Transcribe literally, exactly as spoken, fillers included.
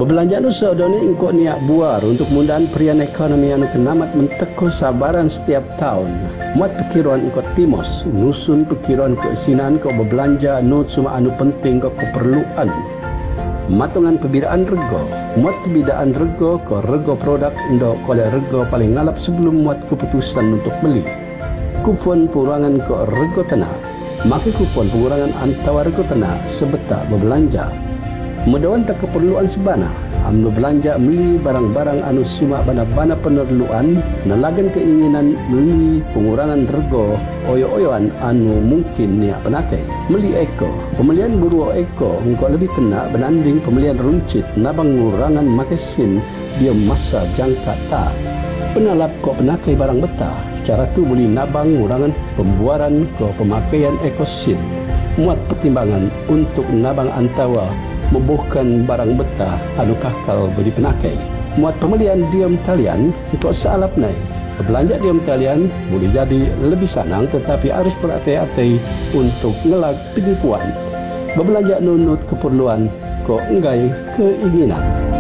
Berbelanja nu saudara ni engkau niat buar untuk mudahan perian ekonomi anu kenamat menteko sabaran setiap tahun. Muat pikiran engkau timos, nusun pikiran keisinan kau berbelanja nu cuma anu penting kau keperluan. Matungan perbedaan rego, muat perbedaan rego kau rego produk indo kau rego paling ngalap sebelum muat keputusan untuk beli. Kupon pengurangan kau rego tanah, maka kupon pengurangan antara rego tanah sebeta berbelanja. Mudahan tak keperluan sebana, amno belanja beli barang-barang anu cuma bana-bana penerluan, nalagan keinginan beli pengurangan rego oyo-oyoan anu mungkin niat penakai. Beli eko, pembelian buru eko engkau lebih kena benanding pembelian runcit nabang ngurangan makesin dia masa jangka tak. Penalap kau penakai barang betah, cara tu boleh nabang ngurangan pembuaran kau pemakaian ekosin. Muat pertimbangan untuk nabang antawa membuhkan barang betah anu kakal beri penakai. Muat pembelian diam talian untuk sealap naik. Belanja diam talian boleh jadi lebih senang tetapi harus berhati-hati untuk ngelag penipuan. Berbelanja nunut keperluan kau enggai keinginan.